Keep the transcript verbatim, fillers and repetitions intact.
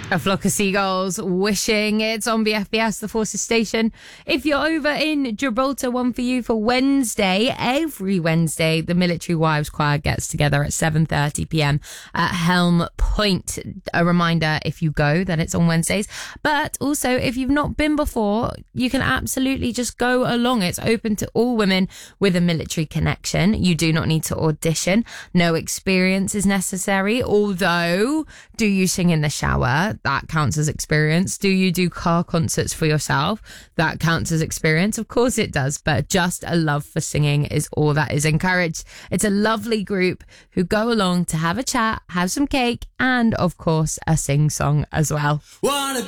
A Flock of Seagulls, Wishing. It's on B F B S, the Forces Station. If you're over in Gibraltar, one for you for Wednesday. Every Wednesday, the Military Wives Choir gets together at seven thirty p.m. at Helm Point. A reminder, if you go, that it's on Wednesdays. But also, if you've not been before, you can absolutely just go along. It's open to all women with a military connection. You do not need to audition. No experience is necessary. Although, do you sing in the shower? That counts as experience. Do you do car concerts for yourself? That counts as experience. Of course it does, but just a love for singing is all that is encouraged. It's a lovely group who go along to have a chat, have some cake, and of course a sing song as well. Wanna